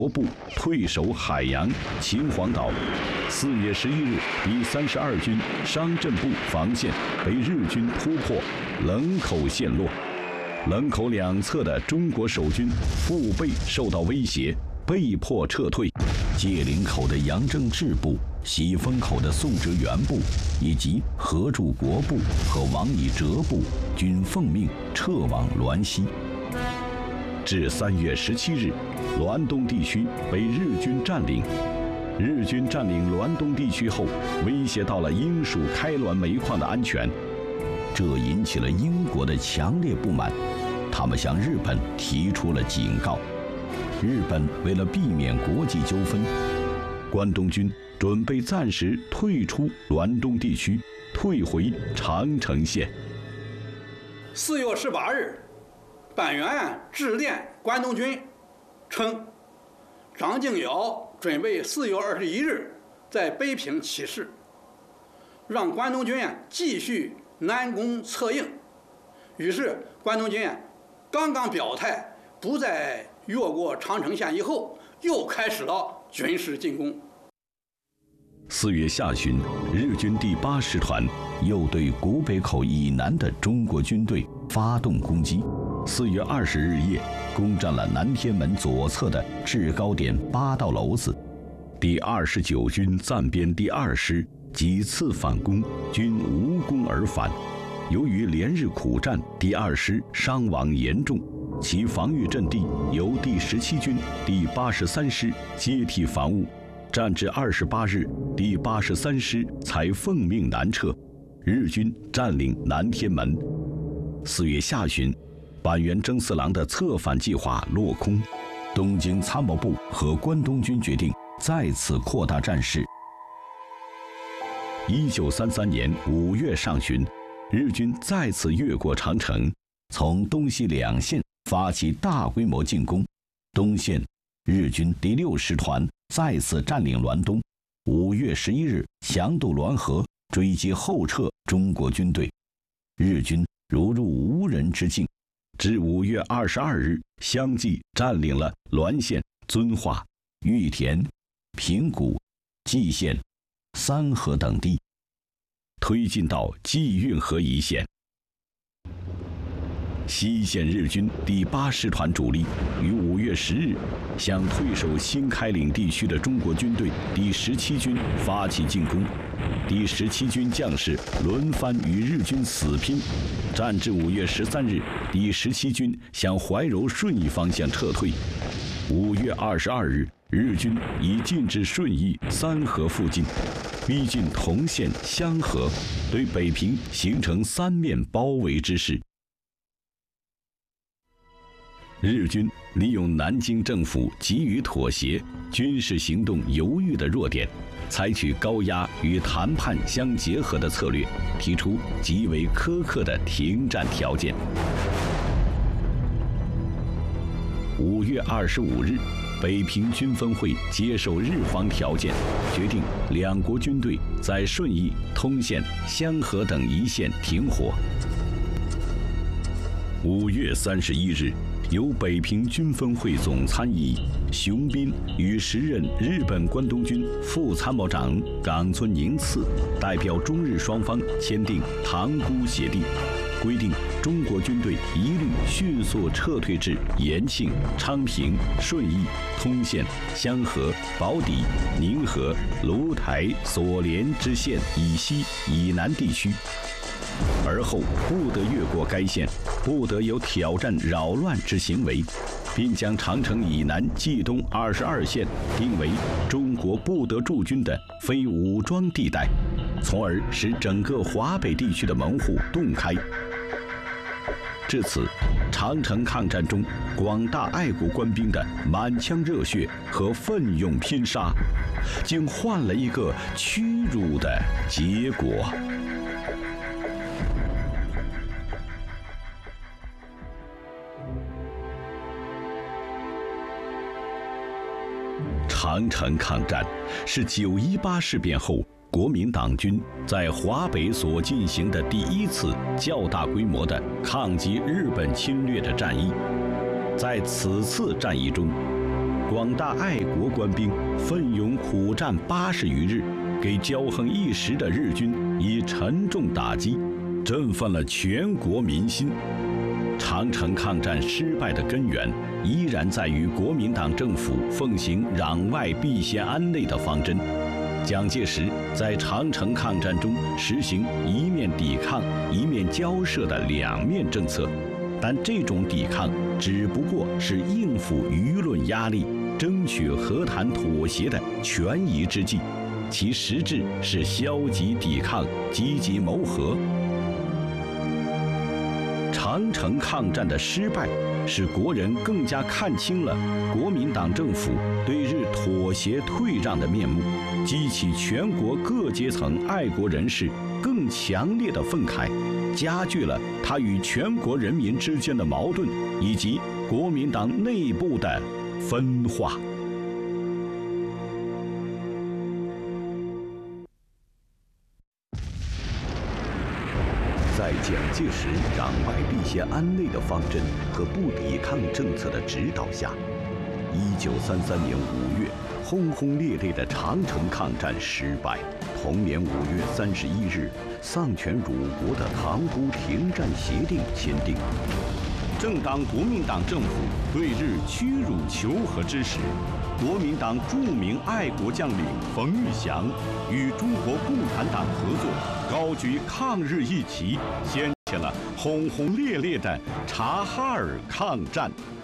国部退守海洋、秦皇岛。4月11日，第32军商镇部防线被日军突破，冷口陷落。冷口两侧的中国守军腹背受到威胁，被迫撤退。界岭口的杨正治部、喜峰口的宋哲元部以及何柱国部和王以哲部均奉命撤往滦西。至3月17日，滦东地区被日军占领。日军占领滦东地区后，威胁到了英属开滦煤矿的安全，这引起了英国的强烈不满，他们向日本提出了警告。日本为了避免国际纠纷，关东军准备暂时退出滦东地区，退回长城县。 4月18日，班员致电关东军，称张敬尧准备4月21日在北平起事，让关东军继续南攻策应。于是关东军刚刚表态不再越过长城线以后，又开始了军事进攻。 4月下旬，日军第8师团又对古北口以南的中国军队发动攻击。4月20日夜，攻占了南天门左侧的制高点8道楼子。第29军暂编第2师几次反攻，均无功而返。由于连日苦战，第2师伤亡严重，其防御阵地由第17军、第83师接替防务。战至28日，第83师才奉命南撤，日军占领南天门。4月下旬，板垣征四郎的策反计划落空，东京参谋部和关东军决定再次扩大战事。1933年5月上旬，日军再次越过长城，从东西两线发起大规模进攻。东线，日军第6师团再次占领滦东。5月11日，强渡滦河，追击后撤中国军队，日军如入无人之境。至5月22日，相继占领了滦县、遵化、玉田、平谷、蓟县、三河等地，推进到蓟运河一线。西线日军第8师团主力于5月10日向退守新开岭地区的中国军队第17军发起进攻，第17军将士轮番与日军死拼。战至5月13日，第17军向怀柔顺义方向撤退。5月22日，日军已进至顺义、三河附近，逼近同县、香河，对北平形成3面包围之势。日军利用南京政府急于妥协、军事行动犹豫的弱点，采取高压与谈判相结合的策略，提出极为苛刻的停战条件。5月25日，北平军分会接受日方条件，决定两国军队在顺义、通县、香河等一线停火。5月31日，由北平军分会总参议熊斌与时任日本关东军副参谋长冈村宁次代表中日双方签订塘沽协定，规定中国军队一律迅速撤退至延庆、昌平、顺义、通县、香河、宝坻、宁河、芦台、所连之县以西以南地区，而后不得越过该县，不得有挑战扰乱之行为，并将长城以南冀东22县定为中国不得驻军的非武装地带，从而使整个华北地区的门户洞开。至此，长城抗战中广大爱国官兵的满腔热血和奋勇拼杀，竟换了一个屈辱的结果。长城抗战是9·18事变后国民党军在华北所进行的第一次较大规模的抗击日本侵略的战役。在此次战役中， 广大爱国官兵奋勇苦战80余日，给骄横一时的日军以沉重打击，振奋了全国民心。长城抗战失败的根源，依然在于国民党政府奉行攘外必先安内的方针。蒋介石在长城抗战中实行一面抵抗、一面交涉的两面政策，但这种抵抗只不过是应付舆论压力、争取和谈妥协的权宜之计，其实质是消极抵抗、积极谋和。长城抗战的失败，使国人更加看清了国民党政府对日妥协退让的面目，激起全国各阶层爱国人士更强烈的愤慨，加剧了他与全国人民之间的矛盾以及国民党内部的分化。在蒋介石攘外必先安内的方针和不抵抗政策的指导下，1933年5月，轰轰烈烈的长城抗战失败。同年5月31日，丧权辱国的塘沽停战协定签订。正当国民党政府对日屈辱求和之时，国民党著名爱国将领冯玉祥与中国共产党合作，高举抗日义旗，掀起了轰轰烈烈的察哈尔抗战。